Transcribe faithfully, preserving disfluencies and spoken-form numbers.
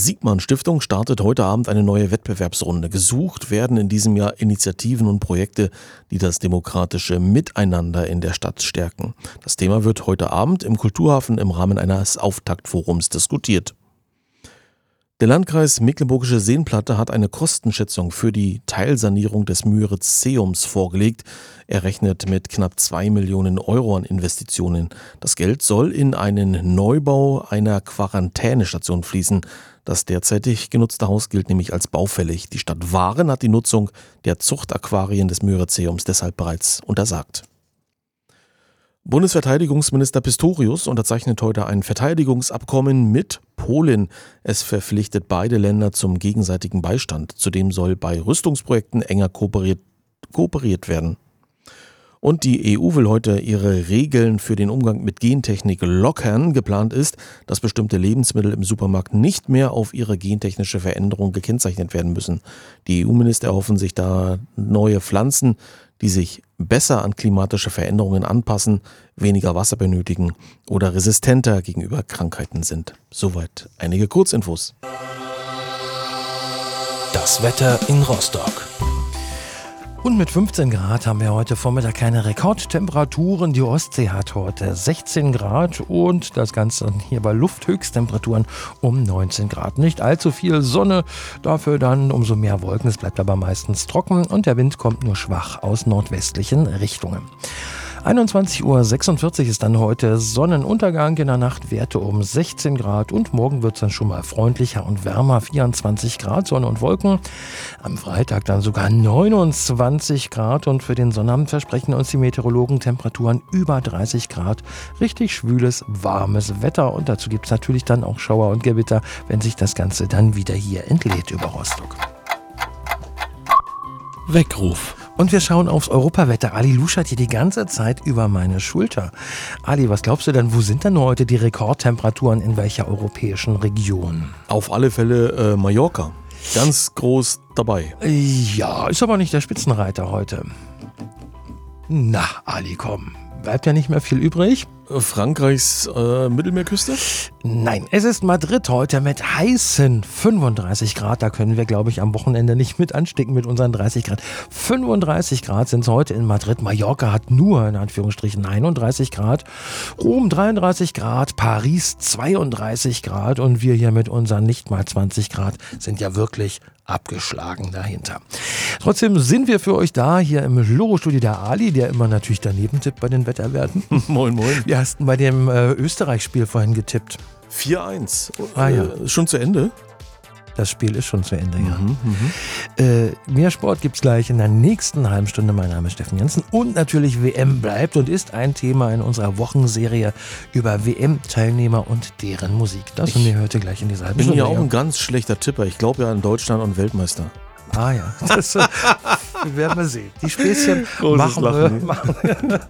Siegmann-Stiftung startet heute Abend eine neue Wettbewerbsrunde. Gesucht werden in diesem Jahr Initiativen und Projekte, die das demokratische Miteinander in der Stadt stärken. Das Thema wird heute Abend im Kulturhafen im Rahmen eines Auftaktforums diskutiert. Der Landkreis Mecklenburgische Seenplatte hat eine Kostenschätzung für die Teilsanierung des Müritz-Seums vorgelegt. Er rechnet mit knapp zwei Millionen Euro an Investitionen. Das Geld soll in einen Neubau einer Quarantänestation fließen. Das derzeitig genutzte Haus gilt nämlich als baufällig. Die Stadt Waren hat die Nutzung der Zuchtaquarien des Müritz-Seums deshalb bereits untersagt. Bundesverteidigungsminister Pistorius unterzeichnet heute ein Verteidigungsabkommen mit Polen. Es verpflichtet beide Länder zum gegenseitigen Beistand. Zudem soll bei Rüstungsprojekten enger kooperiert, kooperiert werden. Und die E U will heute ihre Regeln für den Umgang mit Gentechnik lockern. Geplant ist, dass bestimmte Lebensmittel im Supermarkt nicht mehr auf ihre gentechnische Veränderung gekennzeichnet werden müssen. Die E U-Minister erhoffen sich da neue Pflanzen, die sich besser an klimatische Veränderungen anpassen, weniger Wasser benötigen oder resistenter gegenüber Krankheiten sind. Soweit einige Kurzinfos. Das Wetter in Rostock. Und mit fünfzehn Grad haben wir heute Vormittag keine Rekordtemperaturen. Die Ostsee hat heute sechzehn Grad und das Ganze hier bei Lufthöchsttemperaturen um neunzehn Grad. Nicht allzu viel Sonne, dafür dann umso mehr Wolken. Es bleibt aber meistens trocken und der Wind kommt nur schwach aus nordwestlichen Richtungen. einundzwanzig Uhr sechsundvierzig ist dann heute Sonnenuntergang, in der Nacht Werte um sechzehn Grad und morgen wird es dann schon mal freundlicher und wärmer, vierundzwanzig Grad, Sonne und Wolken. Am Freitag dann sogar neunundzwanzig Grad und für den Sonnabend versprechen uns die Meteorologen Temperaturen über dreißig Grad. Richtig schwüles, warmes Wetter und dazu gibt es natürlich dann auch Schauer und Gewitter, wenn sich das Ganze dann wieder hier entlädt über Rostock. Weckruf. Und wir schauen aufs Europawetter. Ali luschert hier die ganze Zeit über meine Schulter. Ali, was glaubst du denn, wo sind denn heute die Rekordtemperaturen in welcher europäischen Region? Auf alle Fälle äh, Mallorca. Ganz groß dabei. Ja, ist aber nicht der Spitzenreiter heute. Na, Ali, komm. Bleibt ja nicht mehr viel übrig. Frankreichs äh, Mittelmeerküste? Nein, es ist Madrid heute mit heißen fünfunddreißig Grad. Da können wir, glaube ich, am Wochenende nicht mit anstecken mit unseren dreißig Grad. fünfunddreißig Grad sind es heute in Madrid. Mallorca hat nur, in Anführungsstrichen, einunddreißig Grad. Rom dreiunddreißig Grad. Paris zweiunddreißig Grad. Und wir hier mit unseren nicht mal zwanzig Grad sind ja wirklich abgeschlagen dahinter. Trotzdem sind wir für euch da, hier im Loro-Studio der Ali, der immer natürlich daneben tippt bei den Wetterwerten. Moin, moin. Wie hast du bei dem äh, Österreich-Spiel vorhin getippt? vier eins. Ah, ja. Äh, schon zu Ende? Das Spiel ist schon zu Ende, ja. Mhm, mhm. Äh, mehr Sport gibt's gleich in der nächsten halben Stunde. Mein Name ist Steffen Jensen und natürlich W M bleibt und ist ein Thema in unserer Wochenserie über W M-Teilnehmer und deren Musik. Das und ihr heute gleich in dieser halben Ich bin Stunde. ja auch ja. ein ganz schlechter Tipper. Ich glaube ja an Deutschland und Weltmeister. Ah ja, das äh, werden wir sehen. Die Späßchen Großes machen wir. Lachen. Machen.